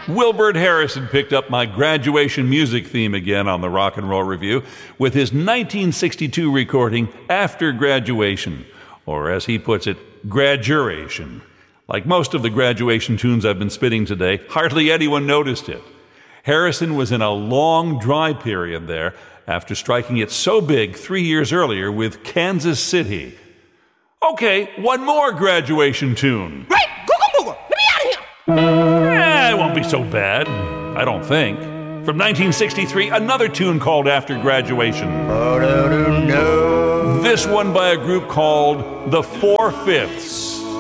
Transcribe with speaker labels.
Speaker 1: Wilbert Harrison picked up my graduation music theme again on the Rock and Roll Review with his 1962 recording, After Graduation, or as he puts it, Graduration. Like most of the graduation tunes I've been spitting today, hardly anyone noticed it. Harrison was in a long dry period there after striking it so big 3 years earlier with Kansas City. Okay, one more graduation tune.
Speaker 2: Hey, Google Moogle, let me out of here!
Speaker 1: It won't be so bad, I don't think. From 1963, another tune called After Graduation. This one by a group called The Four Fifths.